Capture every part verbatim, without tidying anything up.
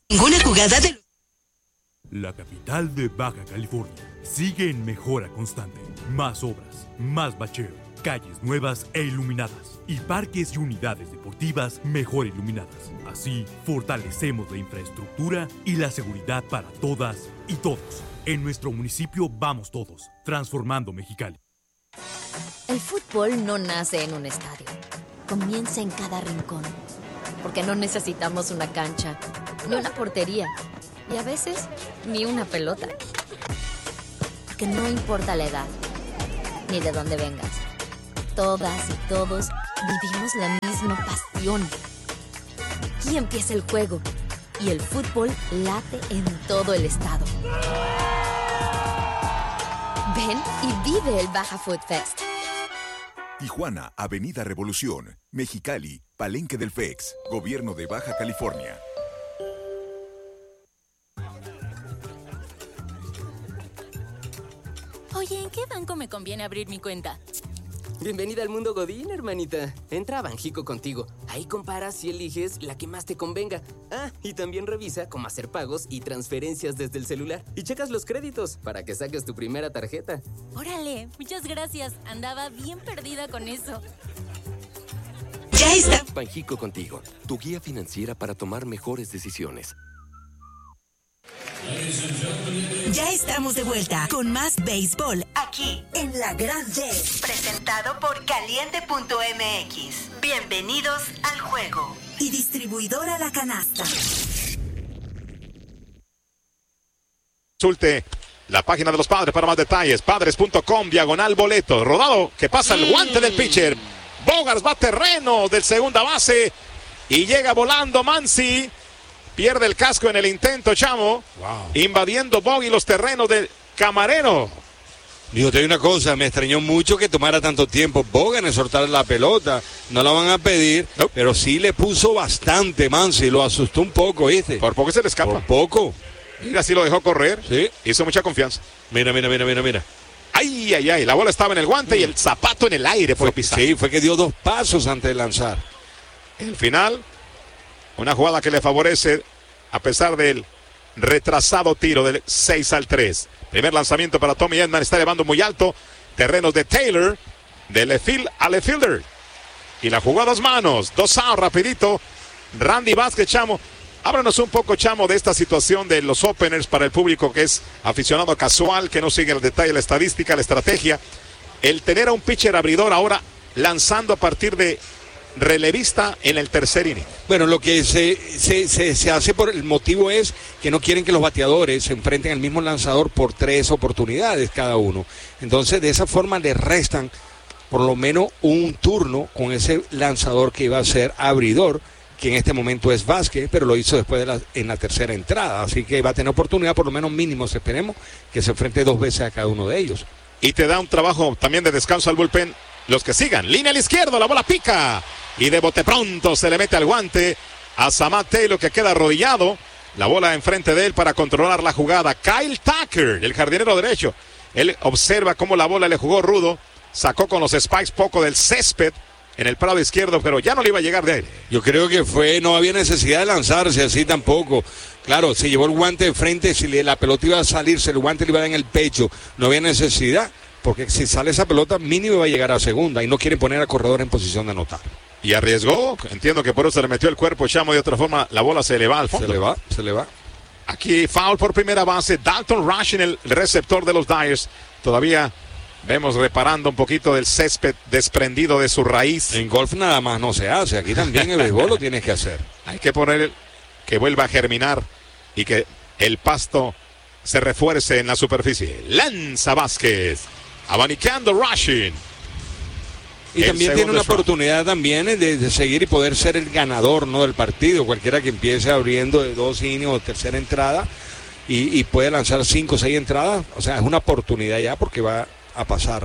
Ninguna jugada de... La capital de Baja California sigue en mejora constante. Más obras, más bacheo, calles nuevas e iluminadas y parques y unidades deportivas mejor iluminadas. Así, fortalecemos la infraestructura y la seguridad para todas y todos. En nuestro municipio vamos todos, transformando Mexicali. El fútbol no nace en un estadio. Comienza en cada rincón. Porque no necesitamos una cancha, ni una portería, y a veces ni una pelota. Porque no importa la edad, ni de dónde vengas. Todas y todos vivimos la misma pasión. Aquí empieza el juego y el fútbol late en todo el estado. Ven y vive el Baja Food Fest. Tijuana, Avenida Revolución, Mexicali, Palenque del F E X, Gobierno de Baja California. Oye, ¿en qué banco me conviene abrir mi cuenta? Bienvenida al mundo Godín, hermanita. Entra a Banjico contigo. Ahí comparas y eliges la que más te convenga. Ah, y también revisa cómo hacer pagos y transferencias desde el celular. Y checas los créditos para que saques tu primera tarjeta. Órale, muchas gracias. Andaba bien perdida con eso. Ya está. Banjico contigo, tu guía financiera para tomar mejores decisiones. Ya estamos de vuelta con más béisbol aquí en La Gran Red, presentado por caliente punto m x. Bienvenidos al juego. Y distribuidora La Canasta. Consulte la página de los padres para más detalles. Padres punto com, diagonal boleto. Rodado, que pasa el guante del pitcher. Bogaerts va terreno del segunda base y llega volando Mansi. Pierde el casco en el intento, Chamo. Wow. Invadiendo Bogey los terrenos del Camarero. Digo, te digo una cosa, me extrañó mucho que tomara tanto tiempo Bogaerts en soltar la pelota. No la van a pedir, no. Pero sí le puso bastante, Mansi. Lo asustó un poco, ¿viste? Por poco se le escapa. Por poco. Mira, sí lo dejó correr. Sí. Hizo mucha confianza. Mira, mira, mira, mira, mira. Ay, ay, ay. La bola estaba en el guante mm. y el zapato en el aire por fue, pisar. Sí, fue que dio dos pasos antes de lanzar. El final, una jugada que le favorece a pesar del retrasado tiro del seis al tres. Primer lanzamiento para Tommy Edman, está elevando muy alto. Terrenos de Taylor, de Lefield a Lefielder. Y la jugó a dos manos, dos outs rapidito. Randy Vázquez, Chamo. Háblanos un poco, Chamo, de esta situación de los openers para el público que es aficionado casual, que no sigue el detalle, la estadística, la estrategia. El tener a un pitcher abridor ahora lanzando a partir de relevista en el tercer inning. Bueno, lo que se, se, se, se hace por el motivo es que no quieren que los bateadores se enfrenten al mismo lanzador por tres oportunidades cada uno. Entonces, de esa forma le restan por lo menos un turno con ese lanzador que iba a ser abridor, que en este momento es Vázquez, pero lo hizo después de la, en la tercera entrada. Así que va a tener oportunidad, por lo menos mínimos, esperemos, que se enfrente dos veces a cada uno de ellos. Y te da un trabajo también de descanso al bullpen. Los que sigan, línea al izquierdo, la bola pica. Y de bote pronto se le mete al guante a Samad Taylor, que queda arrodillado. La bola enfrente de él para controlar la jugada. Kyle Tucker, el jardinero derecho. Él observa cómo la bola le jugó rudo. Sacó con los spikes poco del césped en el prado izquierdo, pero ya no le iba a llegar de aire. Yo creo que fue, no había necesidad de lanzarse así tampoco. Claro, se llevó el guante de frente, si le, la pelota iba a salirse, el guante le iba a dar en el pecho. No había necesidad, porque si sale esa pelota, mínimo va a llegar a segunda y no quiere poner al corredor en posición de anotar. Y arriesgó, entiendo que por eso se le metió el cuerpo, Chamo, de otra forma la bola se le va al fondo. Se le va, se le va. Aquí foul por primera base, Dalton Rushing, el receptor de los Dyers, todavía vemos reparando un poquito del césped desprendido de su raíz. En golf nada más no se hace, aquí también el béisbol lo tienes que hacer. Hay que poner que vuelva a germinar y que el pasto se refuerce en la superficie. Lanza Vázquez, abanicando Rushing. Y el también tiene una slot. oportunidad también de, de seguir y poder ser el ganador, ¿no?, del partido. Cualquiera que empiece abriendo de dos innings o tercera entrada y, y puede lanzar cinco o seis entradas, o sea, es una oportunidad ya porque va a pasar.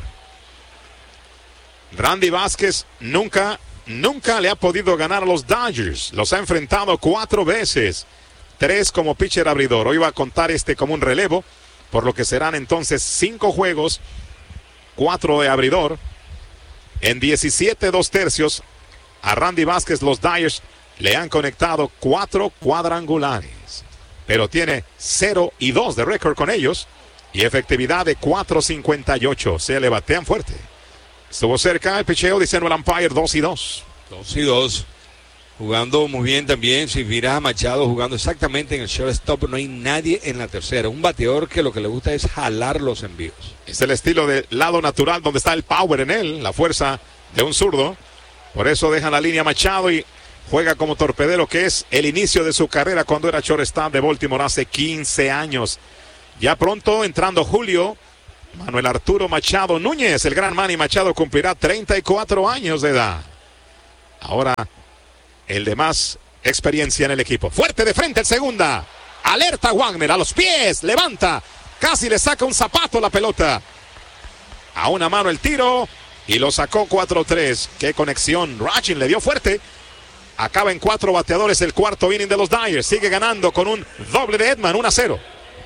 Randy Vázquez nunca, nunca le ha podido ganar a los Dodgers. Los ha enfrentado cuatro veces, tres como pitcher abridor. Hoy va a contar este como un relevo, por lo que serán entonces cinco juegos, cuatro de abridor. En diecisiete dos tercios, a Randy Vázquez los Dodgers le han conectado cuatro cuadrangulares. pero tiene cero y dos de récord con ellos y efectividad de cuatro cincuenta y ocho. Se le batean fuerte. Estuvo cerca el picheo, dice el umpire, dos y dos. dos y dos. Jugando muy bien también. Si miras a Machado jugando exactamente en el shortstop, no hay nadie en la tercera. Un bateador que lo que le gusta es jalar los envíos. Es el estilo del lado natural donde está el power en él, la fuerza de un zurdo. Por eso dejan la línea Machado y juega como torpedero, que es el inicio de su carrera cuando era shortstop de Baltimore hace quince años. Ya pronto, entrando julio, Manuel Arturo Machado Núñez, el gran Manny Machado, cumplirá treinta y cuatro años de edad. Ahora, el de más experiencia en el equipo. Fuerte de frente el segunda. Alerta Wagner, a los pies, levanta. Casi le saca un zapato la pelota. A una mano el tiro y lo sacó cuatro tres. Qué conexión. Rachin le dio fuerte. Acaba en cuatro bateadores el cuarto inning de los Dyers. Sigue ganando con un doble de Edman, uno a cero.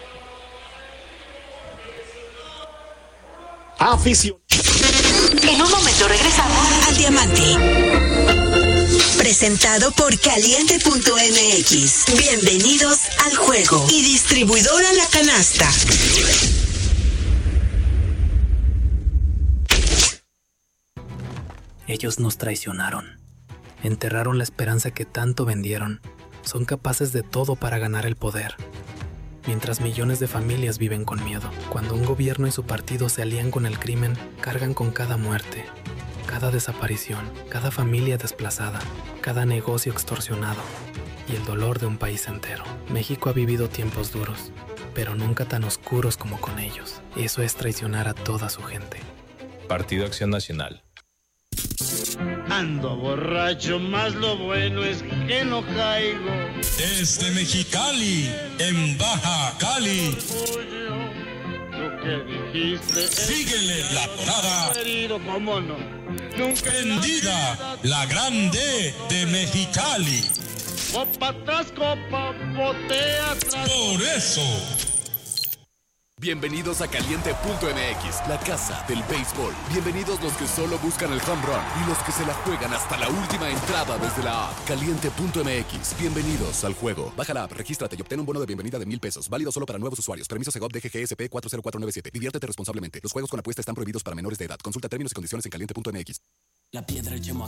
Afición. En un momento regresamos al Diamante. Presentado por Caliente punto M X. Bienvenidos al juego. Y distribuidora La Canasta. Ellos nos traicionaron. Enterraron la esperanza que tanto vendieron. Son capaces de todo para ganar el poder. Mientras millones de familias viven con miedo. Cuando un gobierno y su partido se alían con el crimen, cargan con cada muerte, cada desaparición, cada familia desplazada, cada negocio extorsionado y el dolor de un país entero. México ha vivido tiempos duros, pero nunca tan oscuros como con ellos. Eso es traicionar a toda su gente. Partido Acción Nacional. Ando borracho, más lo bueno es que no caigo. Desde Mexicali, en Baja Cali. Lo que dijiste. Síguele la tonada. Querido, cómo no. Nunca prendida, la grande de Mexicali. Copa tras copa, botea tras. Por eso. Bienvenidos a Caliente punto M X, la casa del béisbol. Bienvenidos los que solo buscan el home run y los que se la juegan hasta la última entrada desde la app. Caliente punto M X, bienvenidos al juego. Baja la app, regístrate y obtén un bono de bienvenida de mil pesos. Válido solo para nuevos usuarios. Permiso Segov D G G S P cuatro cero cuatro nueve siete. Diviértete responsablemente. Los juegos con apuesta están prohibidos para menores de edad. Consulta términos y condiciones en Caliente punto M X. La piedra echemos